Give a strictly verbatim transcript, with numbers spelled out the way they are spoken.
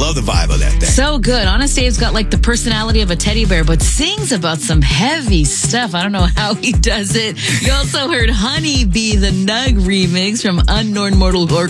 love the vibe of that thing. So good. Honest Dave's got like the personality of a teddy bear, but sings about some heavy stuff. I don't know how he does it. You also heard Honey Bee, the Nug remix from Unknown Mortal Orchestra.